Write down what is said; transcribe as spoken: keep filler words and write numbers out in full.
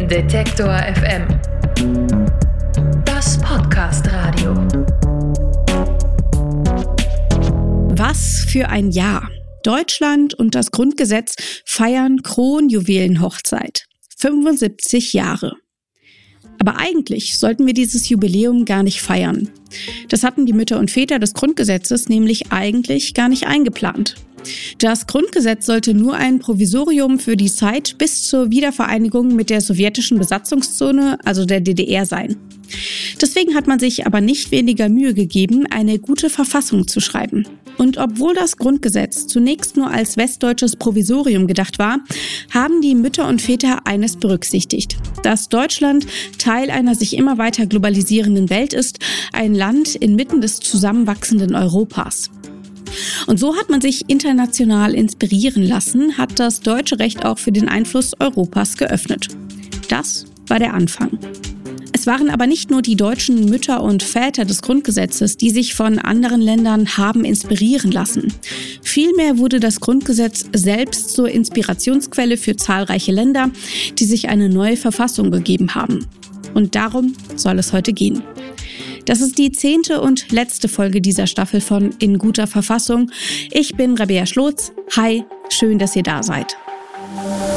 Detektor F M. Das Podcast-Radio. Was für ein Jahr. Deutschland und das Grundgesetz feiern Kronjuwelenhochzeit. fünfundsiebzig Jahre. Aber eigentlich sollten wir dieses Jubiläum gar nicht feiern. Das hatten die Mütter und Väter des Grundgesetzes nämlich eigentlich gar nicht eingeplant. Das Grundgesetz sollte nur ein Provisorium für die Zeit bis zur Wiedervereinigung mit der sowjetischen Besatzungszone, also der D D R, sein. Deswegen hat man sich aber nicht weniger Mühe gegeben, eine gute Verfassung zu schreiben. Und obwohl das Grundgesetz zunächst nur als westdeutsches Provisorium gedacht war, haben die Mütter und Väter eines berücksichtigt: dass Deutschland Teil einer sich immer weiter globalisierenden Welt ist, ein Land inmitten des zusammenwachsenden Europas. Und so hat man sich international inspirieren lassen, hat das deutsche Recht auch für den Einfluss Europas geöffnet. Das war der Anfang. Es waren aber nicht nur die deutschen Mütter und Väter des Grundgesetzes, die sich von anderen Ländern haben inspirieren lassen. Vielmehr wurde das Grundgesetz selbst zur Inspirationsquelle für zahlreiche Länder, die sich eine neue Verfassung gegeben haben. Und darum soll es heute gehen. Das ist die zehnte und letzte Folge dieser Staffel von In guter Verfassung. Ich bin Rabea Schlotz. Hi, schön, dass ihr da seid.